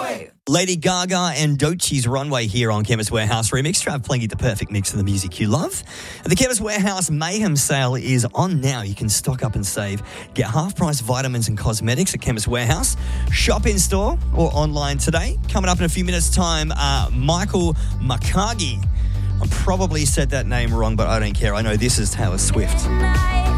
Lady Gaga and Doechie's Runway here on Chemist Warehouse Remix. Trav playing you the perfect mix of the music you love. The Chemist Warehouse Mayhem sale is on now. You can stock up and save. Get half-price vitamins and cosmetics at Chemist Warehouse. Shop in-store or online today. Coming up in a few minutes' time, Michael Makagi. I probably said that name wrong, but I don't care. I know this is Taylor Swift.